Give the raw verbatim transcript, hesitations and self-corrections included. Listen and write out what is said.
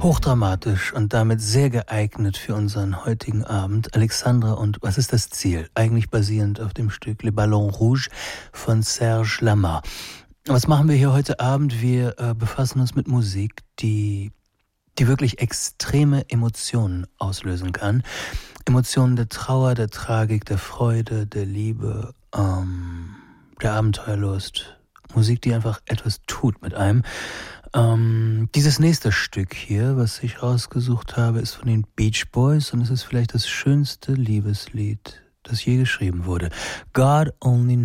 Hochdramatisch und damit sehr geeignet für unseren heutigen Abend. Alexandra und was ist das Ziel? Eigentlich basierend auf dem Stück Le Ballon Rouge von Serge Lama. Was machen wir hier heute Abend? Wir äh, befassen uns mit Musik, die, die wirklich extreme Emotionen auslösen kann. Emotionen der Trauer, der Tragik, der Freude, der Liebe, ähm, der Abenteuerlust. Musik, die einfach etwas tut mit einem. Ähm, dieses nächste Stück hier, was ich rausgesucht habe, ist von den Beach Boys und es ist vielleicht das schönste Liebeslied, das je geschrieben wurde. God Only